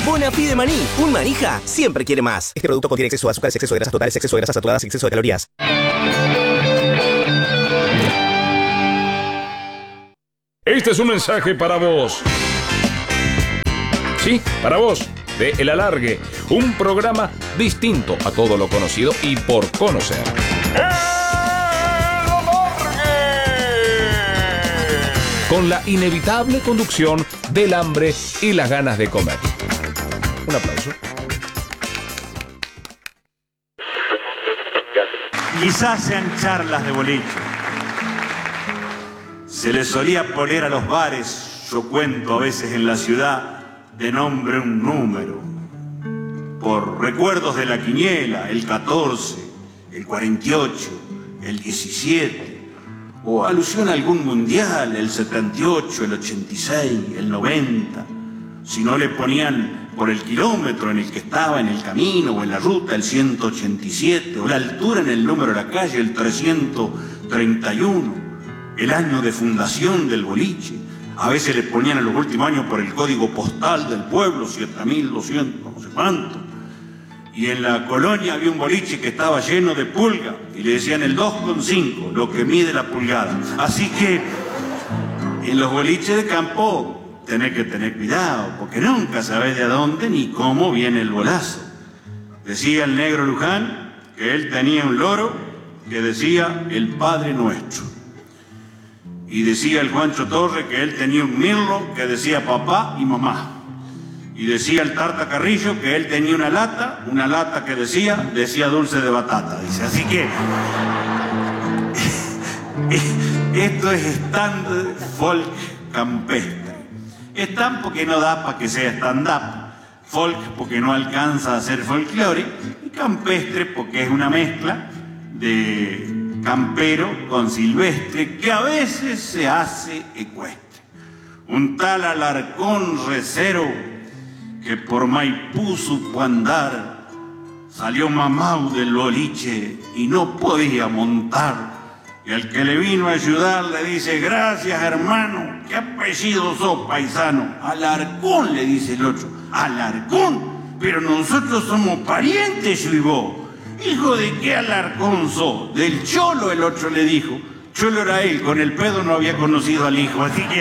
Bonafide Maní. Un manija siempre quiere más. Este producto contiene exceso de azúcar, exceso de grasas totales, exceso de grasas saturadas y exceso de calorías. Este es un mensaje para vos. Sí, para vos, de El Alargue, un programa distinto a todo lo conocido y por conocer. ¡El Alargue! Con la inevitable conducción del hambre y las ganas de comer. Un aplauso. Quizás sean charlas de boliche. Se les solía poner a los bares, yo cuento a veces en la ciudad, de nombre un número. Por recuerdos de la quiniela, el 14, el 48, el 17, o alusión a algún mundial, el 78, el 86, el 90. Si no le ponían por el kilómetro en el que estaba en el camino o en la ruta, el 187, o la altura en el número de la calle, el 331. El año de fundación del boliche. A veces le ponían en los últimos años por el código postal del pueblo, 7200, no sé cuánto. Y en la colonia había un boliche que estaba lleno de pulga, y le decían el 2,5, lo que mide la pulgada. Así que en los boliches de campo tenés que tener cuidado, porque nunca sabés de dónde ni cómo viene el bolazo. Decía el negro Luján que él tenía un loro que decía el Padre Nuestro. Y decía el Juancho Torre que él tenía un mirlo que decía papá y mamá. Y decía el Tarta Carrillo que él tenía una lata que decía dulce de batata. Dice, así que esto es stand folk campestre. Stand porque no da para que sea stand-up. Folk porque no alcanza a ser folclore. Y campestre porque es una mezcla de campero con silvestre, que a veces se hace ecuestre. Un tal Alarcón recero que por Maipú supo andar, salió mamau del boliche y no podía montar. Y al que le vino a ayudar le dice, gracias hermano, ¿qué apellido sos, paisano? Alarcón, le dice el otro. Alarcón, pero nosotros somos parientes, yo y vos. Hijo de qué Alarcón sos, del Cholo, el otro le dijo. Cholo era él, con el pedo no había conocido al hijo, así que...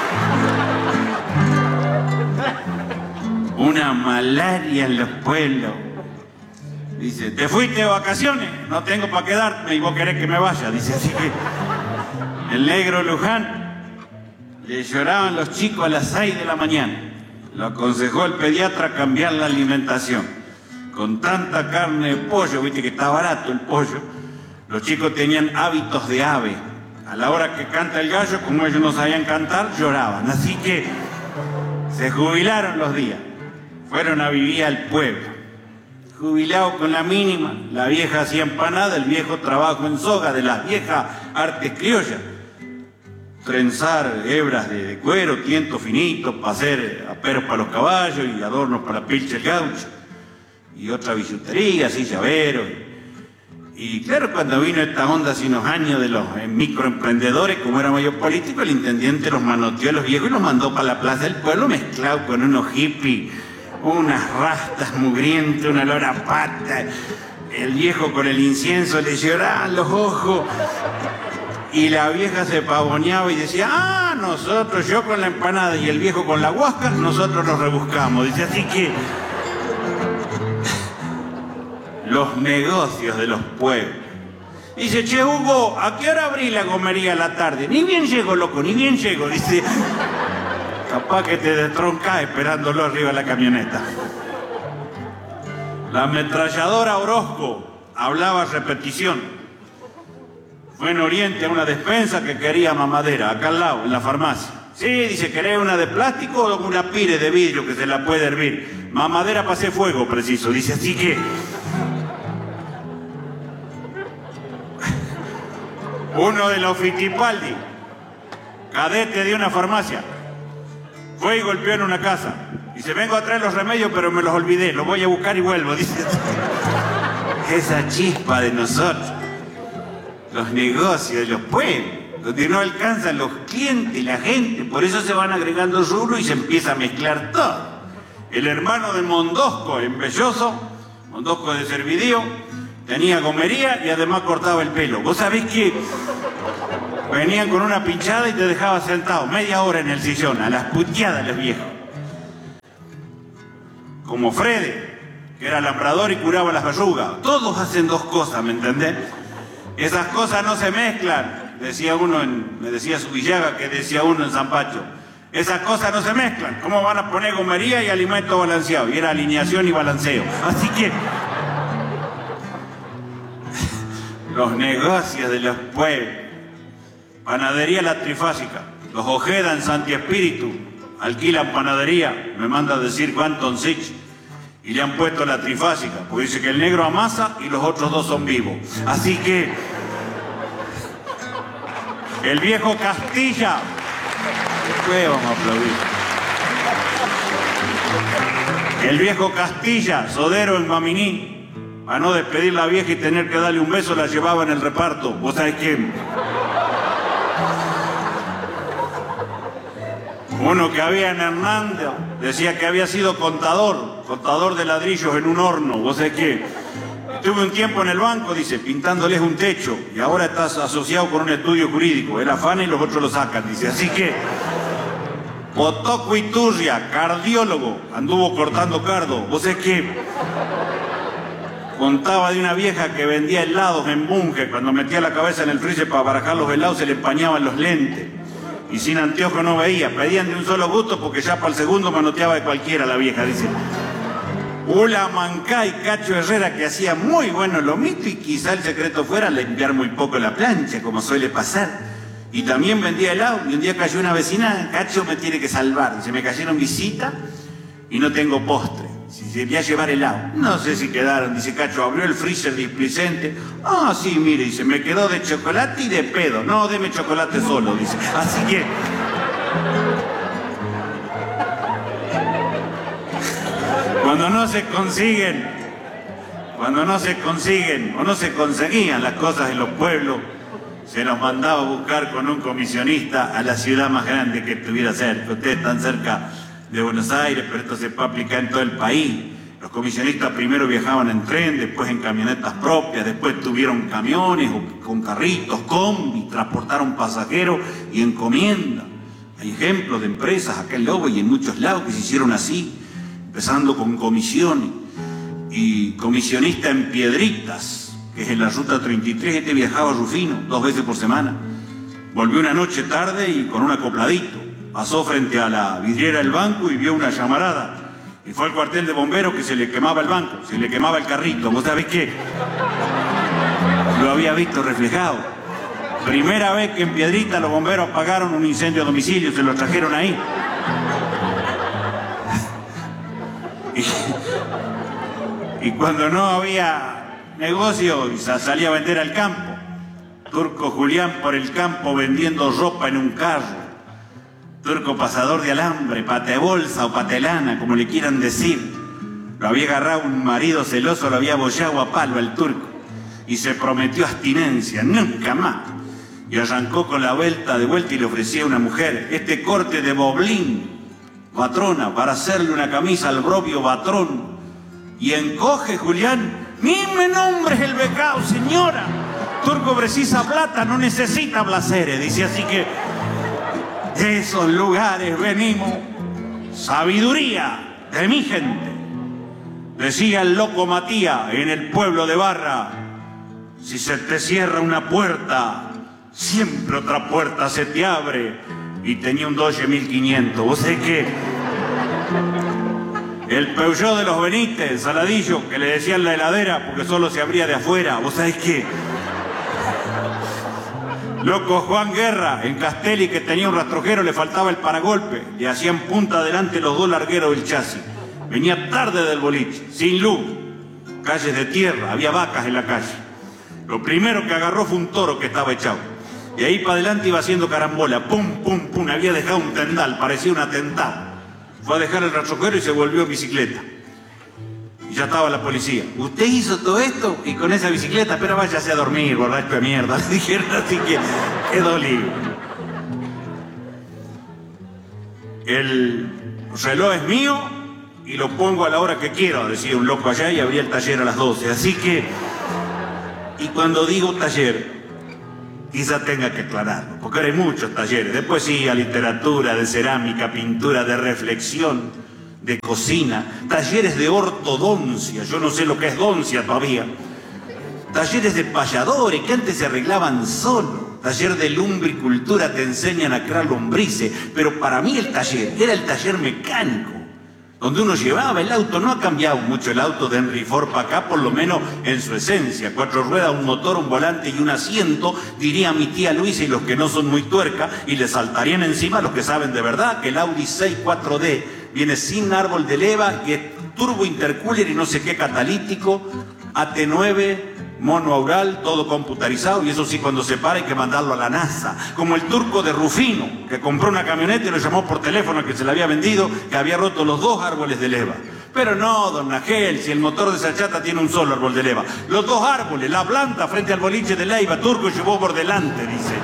Una malaria en los pueblos. Dice, ¿te fuiste de vacaciones? No tengo para quedarme y vos querés que me vaya. Dice, así que... El negro Luján le lloraban los chicos a las 6 de la mañana. Lo aconsejó el pediatra cambiar la alimentación. Con tanta carne de pollo, viste que está barato el pollo, los chicos tenían hábitos de ave. A la hora que canta el gallo, como ellos no sabían cantar, lloraban. Así que se jubilaron los días. Fueron a vivir al pueblo. Jubilados con la mínima, la vieja hacía empanada, el viejo trabajo en soga, de las viejas artes criollas. Trenzar hebras de cuero, tientos finitos, para hacer aperos para los caballos y adornos para la pilcha el gaucho. Y otra billutería, así llaveros. Y claro, cuando vino esta onda hace unos años de los microemprendedores, como era mayor político, el intendente los manoteó a los viejos y los mandó para la plaza del pueblo mezclado con unos hippies, unas rastas mugrientas, una olor a pata. El viejo con el incienso le lloraban los ojos. Y la vieja se pavoneaba y decía, nosotros, yo con la empanada y el viejo con la huasca, nosotros nos rebuscamos. Dice, así que... los negocios de los pueblos. Dice, che, Hugo, ¿a qué hora abrí la gomería a la tarde? Ni bien llego, loco, ni bien llego. Dice, capaz que te destronca esperándolo arriba de la camioneta. La ametralladora Orozco hablaba a repetición. Fue en Oriente a una despensa que quería mamadera, acá al lado, en la farmacia. Sí, dice, ¿querés una de plástico o una pire de vidrio que se la puede hervir? Mamadera para hacer fuego, preciso. Dice, así que... Uno de los Fittipaldi, cadete de una farmacia, fue y golpeó en una casa. Dice, vengo a traer los remedios, pero me los olvidé, los voy a buscar y vuelvo. Dice, esa chispa de nosotros, los negocios de los pueblos, donde no alcanzan los clientes, la gente, por eso se van agregando rubros y se empieza a mezclar todo. El hermano de Mondosco en Belloso, Mondosco de Servidío, tenía gomería y además cortaba el pelo. Vos sabés que venían con una pinchada y te dejaba sentado media hora en el sillón, a las puteadas los viejos. Como Frede, que era labrador y curaba las verrugas. Todos hacen dos cosas, ¿me entendés? Esas cosas no se mezclan, decía uno, me decía su Villaga, que decía uno en San Pacho. Esas cosas no se mezclan. ¿Cómo van a poner gomería y alimento balanceado? Y era alineación y balanceo. Así que los negocios de los pueblos. Panadería La Trifásica. Los Ojeda en Santi Espíritu alquilan panadería. Me manda a decir Quantum Six. Y le han puesto La Trifásica. Porque dice que el negro amasa y los otros dos son vivos. Así que el viejo Castilla. Después vamos a aplaudir. El viejo Castilla, sodero en Maminí, a no despedir la vieja y tener que darle un beso, la llevaba en el reparto. ¿Vos sabés quién? Uno que había en Hernández decía que había sido contador de ladrillos en un horno. ¿Vos sabés qué? Estuve un tiempo en el banco, dice, pintándoles un techo, y ahora estás asociado con un estudio jurídico. Él afana y los otros lo sacan, dice. Así que Otoco Iturria, cardiólogo, anduvo cortando cardo. ¿Vos sabés qué? Contaba de una vieja que vendía helados en Bunge. Cuando metía la cabeza en el freezer para barajar los helados se le empañaban los lentes. Y sin anteojo no veía. Pedían de un solo gusto porque ya para el segundo manoteaba de cualquiera la vieja, dice. Ula Mancay, Cacho Herrera, que hacía muy bueno lomito y quizá el secreto fuera limpiar muy poco la plancha, como suele pasar. Y también vendía helado. Y un día cayó una vecina, Cacho me tiene que salvar. Dice, me cayeron visitas y no tengo postre. Se voy a llevar helado. No sé si quedaron. Dice Cacho, abrió el freezer displicente. Ah, sí, mire, dice, me quedó de chocolate y de pedo. No, deme chocolate solo, dice. Así que cuando no se consiguen o no se conseguían las cosas en los pueblos, se los mandaba a buscar con un comisionista a la ciudad más grande que estuviera cerca. Ustedes están cerca de Buenos Aires, pero esto se puede aplicar en todo el país. Los comisionistas primero viajaban en tren, después en camionetas propias, después tuvieron camiones o con carritos, combi, transportaron pasajeros y encomiendas. Hay ejemplos de empresas acá en Lobo y en muchos lados que se hicieron así, empezando con comisiones. Y comisionista en Piedritas, que es en la ruta 33, este viajaba a Rufino 2 veces por semana. Volvió una noche tarde y con un acopladito. Pasó frente a la vidriera del banco y vio una llamarada. Y fue al cuartel de bomberos que se le quemaba el banco, se le quemaba el carrito. ¿Vos sabés qué? Lo había visto reflejado. Primera vez que en Piedrita los bomberos apagaron un incendio a domicilio, se lo trajeron ahí. Y cuando no había negocio, salía a vender al campo. Turco Julián por el campo vendiendo ropa en un carro. Turco pasador de alambre, patebolsa o patelana, como le quieran decir. Lo había agarrado un marido celoso, lo había bollado a palo al turco. Y se prometió abstinencia, nunca más. Y arrancó con la vuelta de vuelta y le ofrecía a una mujer este corte de boblín, patrona, para hacerle una camisa al propio patrón. Y encoge Julián, ni me nombres el becao, señora. Turco precisa plata, no necesita placeres. Dice, así que de esos lugares venimos, sabiduría de mi gente. Decía el loco Matías en el pueblo de Barra, si se te cierra una puerta, siempre otra puerta se te abre. Y tenía un Dodge 1500. ¿Vos sabés qué? El Peugeot de los Benítez, Saladillo, que le decían la heladera porque solo se abría de afuera. ¿Vos sabés qué? Loco Juan Guerra, en Castelli, que tenía un rastrojero, le faltaba el paragolpe. Le hacían punta adelante los 2 largueros del chasis. Venía tarde del boliche, sin luz, calles de tierra, había vacas en la calle. Lo primero que agarró fue un toro que estaba echado. Y ahí para adelante iba haciendo carambola, pum, pum, pum, había dejado un tendal, parecía un atentado. Fue a dejar el rastrojero y se volvió en bicicleta. Y ya estaba la policía. Usted hizo todo esto y con esa bicicleta, pero váyase a dormir, borracho de mierda. Le dijeron, así que quedó libre. El reloj es mío y lo pongo a la hora que quiero, decía un loco allá, y abría el taller a las 12. Así que, y cuando digo taller, quizá tenga que aclararlo, porque ahora hay muchos talleres, de poesía, literatura, de cerámica, pintura, de reflexión, de cocina, talleres de ortodoncia, yo no sé lo que es doncia todavía, talleres de payadores que antes se arreglaban solo, taller de lumbricultura, te enseñan a crear lombrices, pero para mí el taller era el taller mecánico, donde uno llevaba el auto. No ha cambiado mucho el auto de Henry Ford para acá, por lo menos en su esencia. 4 ruedas, un motor, un volante y un asiento, diría mi tía Luisa, y los que no son muy tuerca, y le saltarían encima los que saben de verdad que el Audi 6 4D viene sin árbol de leva, y es turbo intercooler y no sé qué catalítico, AT9, mono aural, todo computarizado, y eso sí, cuando se para hay que mandarlo a la NASA, como el turco de Rufino, que compró una camioneta y lo llamó por teléfono al que se la había vendido, que había roto los 2 árboles de leva. Pero no, don Nagel, si el motor de esa chata tiene un solo árbol de leva. Los 2 árboles, la planta frente al boliche de Leiva, turco llevó por delante, dice.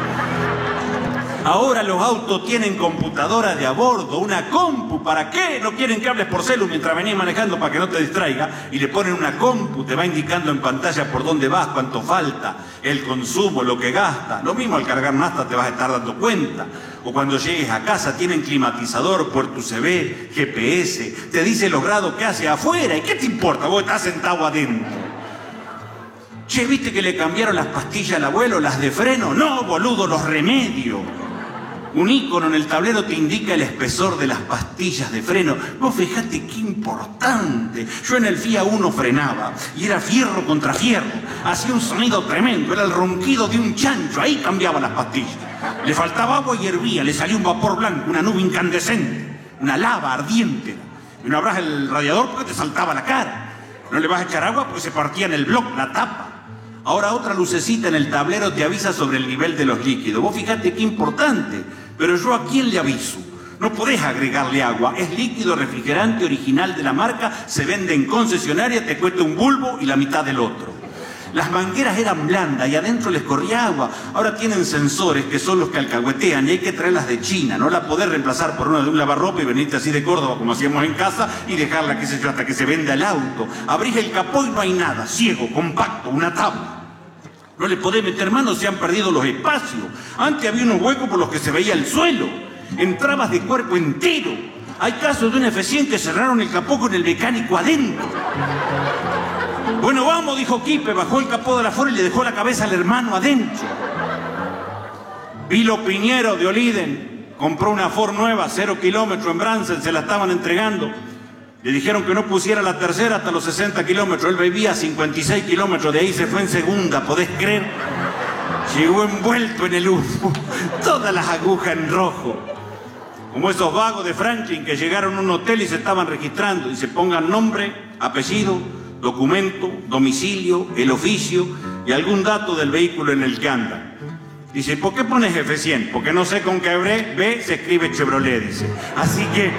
Ahora los autos tienen computadora de a bordo, una compu. ¿Para qué? No quieren que hables por celu mientras venís manejando para que no te distraiga, y le ponen una compu, te va indicando en pantalla por dónde vas, cuánto falta, el consumo, lo que gasta. Lo mismo al cargar nafta te vas a estar dando cuenta. O cuando llegues a casa tienen climatizador, puerto USB, GPS, te dice los grados que hace afuera. ¿Y qué te importa? Vos estás sentado adentro. Che, ¿viste que le cambiaron las pastillas al abuelo, las de freno? No, boludo, los remedios. Un ícono en el tablero te indica el espesor de las pastillas de freno. Vos fijate qué importante. Yo en el FIA 1 frenaba y era fierro contra fierro. Hacía un sonido tremendo, era el ronquido de un chancho. Ahí cambiaba las pastillas. Le faltaba agua y hervía, le salía un vapor blanco, una nube incandescente, una lava ardiente. Y no abras el radiador porque te saltaba la cara. No le vas a echar agua porque se partía en el bloque, la tapa. Ahora otra lucecita en el tablero te avisa sobre el nivel de los líquidos. Vos fijate qué importante. Pero yo, ¿a quién le aviso? No podés agregarle agua. Es líquido refrigerante original de la marca, se vende en concesionaria, te cuesta un bulbo y la mitad del otro. Las mangueras eran blandas y adentro les corría agua. Ahora tienen sensores que son los que alcahuetean y hay que traerlas de China. No la podés reemplazar por una de un lavarropa y venirte así de Córdoba como hacíamos en casa y dejarla, qué sé yo, hasta que se venda el auto. Abrís el capó y no hay nada, ciego, compacto, una tabla. No le podés meter mano, se han perdido los espacios. Antes había unos huecos por los que se veía el suelo. Entrabas de cuerpo entero. Hay casos de un F100 que cerraron el capó con el mecánico adentro. Bueno, vamos, dijo Quipe, bajó el capó de la Ford y le dejó la cabeza al hermano adentro. Vilo Piñero de Oliden compró una Ford nueva, 0 kilómetros en Bransen, se la estaban entregando. Le dijeron que no pusiera la tercera hasta los 60 kilómetros. Él vivía a 56 kilómetros, de ahí se fue en segunda, ¿podés creer? Llegó envuelto en el humo, todas las agujas en rojo. Como esos vagos de Franklin que llegaron a un hotel y se estaban registrando. Y se pongan nombre, apellido, documento, domicilio, el oficio y algún dato del vehículo en el que andan. Dice, ¿por qué pones F100? Porque no sé con qué B se escribe Chevrolet, dice. Así que,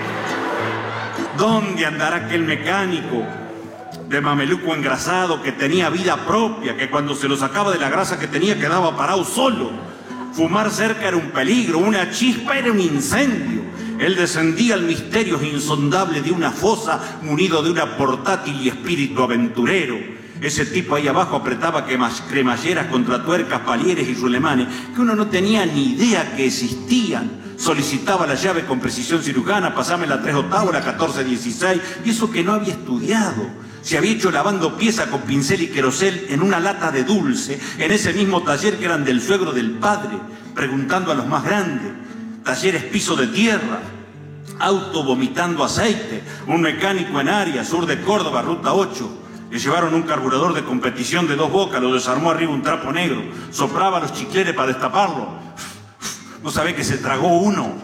¿dónde andará aquel mecánico de mameluco engrasado que tenía vida propia, que cuando se lo sacaba de la grasa que tenía quedaba parado solo? Fumar cerca era un peligro, una chispa era un incendio. Él descendía al misterio insondable de una fosa munido de una portátil y espíritu aventurero. Ese tipo ahí abajo apretaba cremalleras contra tuercas, palieres y rulemanes que uno no tenía ni idea que existían. Solicitaba la llave con precisión cirujana, pasame la 3/8, la 14/16, y eso que no había estudiado. Se había hecho lavando pieza con pincel y querosel en una lata de dulce, en ese mismo taller que eran del suegro del padre, preguntando a los más grandes. Talleres piso de tierra, auto vomitando aceite, un mecánico en área, sur de Córdoba, ruta 8. Le llevaron un carburador de competición de 2 bocas, lo desarmó arriba un trapo negro, soplaba los chicleres para destaparlo. No sabe que se tragó uno.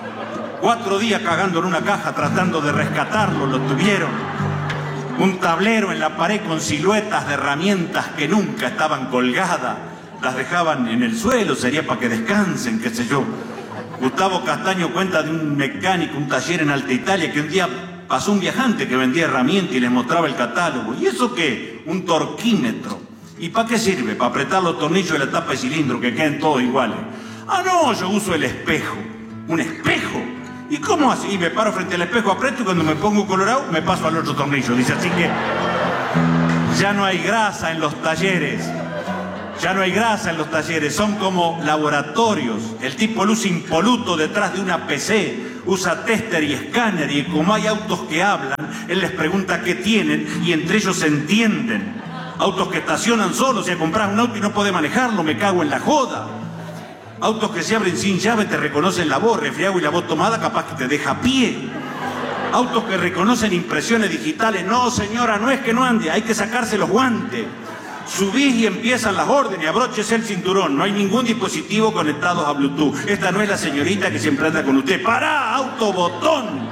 4 días cagando en una caja tratando de rescatarlo, lo tuvieron. Un tablero en la pared con siluetas de herramientas que nunca estaban colgadas. Las dejaban en el suelo, sería para que descansen, qué sé yo. Gustavo Castaño cuenta de un mecánico, un taller en Alta Italia, que un día pasó un viajante que vendía herramientas y les mostraba el catálogo. ¿Y eso qué? Un torquímetro. ¿Y para qué sirve? Para apretar los tornillos de la tapa de cilindro, que queden todos iguales. Ah, no, yo uso el espejo. ¿Un espejo? ¿Y cómo así? Y me paro frente al espejo, aprieto y cuando me pongo colorado me paso al otro tornillo. Dice, así que ya no hay grasa en los talleres. Ya no hay grasa en los talleres, son como laboratorios. El tipo luce impoluto detrás de una PC, usa tester y escáner, y como hay autos que hablan, él les pregunta qué tienen y entre ellos se entienden. Autos que estacionan solos, si compras un auto y no podés manejarlo, me cago en la joda. Autos que se abren sin llave, te reconocen la voz, refriago y la voz tomada, capaz que te deja a pie. Autos que reconocen impresiones digitales, no señora, no es que no ande, hay que sacarse los guantes. Subís y empiezan las órdenes, abróchese el cinturón, no hay ningún dispositivo conectado a Bluetooth. Esta no es la señorita que siempre anda con usted. ¡Pará, autobotón!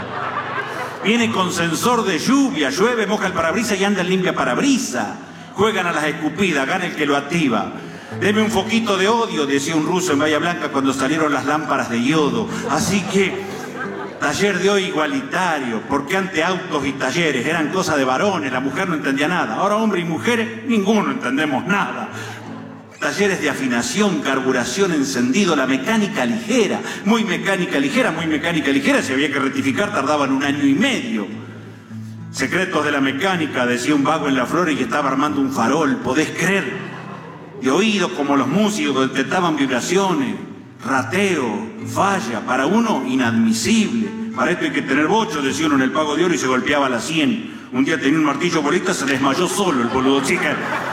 Viene con sensor de lluvia, llueve, moja el parabrisas y anda en limpia parabrisas. Juegan a las escupidas, gana el que lo activa. Deme un foquito de odio, decía un ruso en Bahía Blanca cuando salieron las lámparas de yodo. Así que, taller de hoy igualitario, porque antes autos y talleres eran cosas de varones, la mujer no entendía nada. Ahora hombres y mujeres, ninguno entendemos nada. Talleres de afinación, carburación, encendido, la mecánica ligera, muy mecánica ligera, muy mecánica ligera. Si había que rectificar tardaban 1 año y medio. Secretos de la mecánica, decía un vago en la flor y que estaba armando un farol, ¿podés creer? De oído como los músicos detectaban vibraciones, rateo, falla, para uno inadmisible. Para esto hay que tener bocho, decía uno en el Pago de Oro y se golpeaba la 100. Un día tenía un martillo bolita, se desmayó solo el boludo, chica.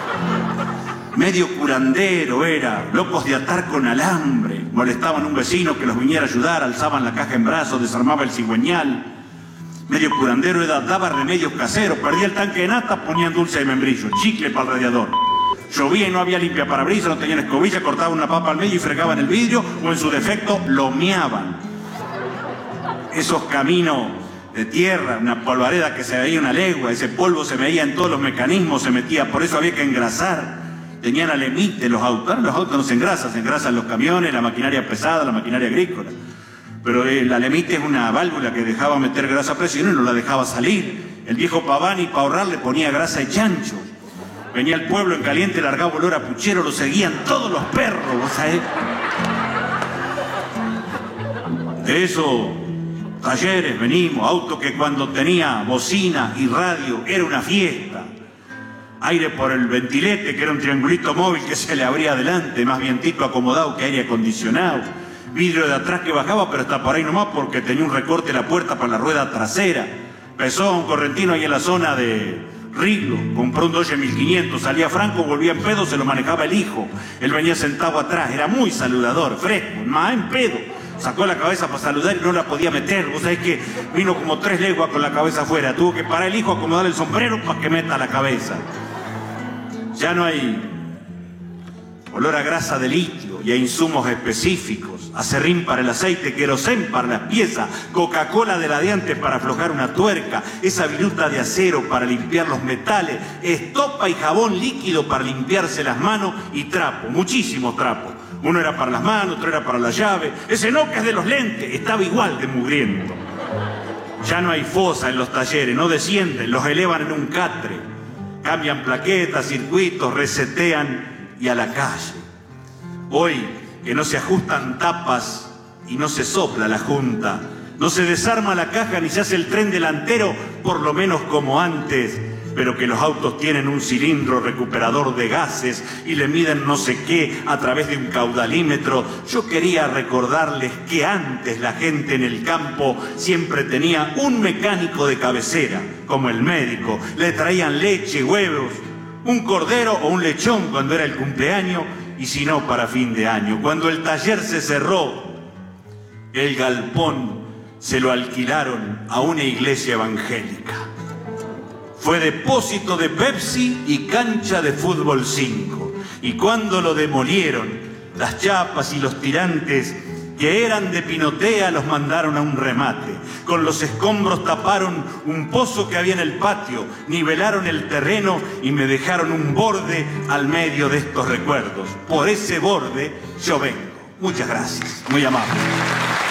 Medio curandero era, locos de atar con alambre. Molestaban a un vecino que los viniera a ayudar, alzaban la caja en brazos, desarmaba el cigüeñal. Medio curandero era, daba remedios caseros, perdía el tanque de nata, ponían dulce de membrillo, chicle para el radiador. Llovía y no había limpia parabrisas, no tenían escobilla, cortaban una papa al medio y fregaban el vidrio, o en su defecto lo meaban. Esos caminos de tierra, una polvareda que se veía una legua, ese polvo se veía en todos los mecanismos, se metía, por eso había que engrasar. Tenían alemite los autos no se engrasan los camiones, la maquinaria pesada, la maquinaria agrícola. Pero el alemite es una válvula que dejaba meter grasa a presión y no la dejaba salir. El viejo Pavani, para ahorrar, le ponía grasa de chancho. Venía el pueblo en caliente, largaba olor a puchero, lo seguían todos los perros, ¿vos sabés? De eso, talleres, venimos, auto que cuando tenía bocina y radio era una fiesta. Aire por el ventilete, que era un triangulito móvil que se le abría adelante, más vientito acomodado que aire acondicionado. Vidrio de atrás que bajaba, pero hasta por ahí nomás porque tenía un recorte en la puerta para la rueda trasera. Pesó un correntino ahí en la zona de Riglo, compró un Dodge 1500, salía franco, volvía en pedo, se lo manejaba el hijo. Él venía sentado atrás, era muy saludador, fresco, más en pedo. Sacó la cabeza para saludar y no la podía meter. Vos sabés que vino como 3 leguas con la cabeza afuera. Tuvo que parar el hijo, acomodar el sombrero para que meta la cabeza. Ya no hay olor a grasa de litio y a insumos específicos, acerrín para el aceite, querosén para las piezas, Coca-Cola de la de antes para aflojar una tuerca, esa viruta de acero para limpiar los metales, estopa y jabón líquido para limpiarse las manos y trapo, muchísimos trapos. Uno era para las manos, otro era para la llave. Ese no, que es de los lentes, estaba igual de mugriento. Ya no hay fosa en los talleres, no descienden, los elevan en un catre. Cambian plaquetas, circuitos, resetean y a la calle. Hoy, que no se ajustan tapas y no se sopla la junta, no se desarma la caja ni se hace el tren delantero, por lo menos como antes, pero que los autos tienen un cilindro recuperador de gases y le miden no sé qué a través de un caudalímetro. Yo quería recordarles que antes la gente en el campo siempre tenía un mecánico de cabecera, como el médico. Le traían leche, huevos, un cordero o un lechón cuando era el cumpleaños y si no para fin de año. Cuando el taller se cerró, el galpón se lo alquilaron a una iglesia evangélica. Fue depósito de Pepsi y cancha de fútbol 5. Y cuando lo demolieron, las chapas y los tirantes que eran de pinotea los mandaron a un remate. Con los escombros taparon un pozo que había en el patio, nivelaron el terreno y me dejaron un borde al medio de estos recuerdos. Por ese borde yo vengo. Muchas gracias, muy amable.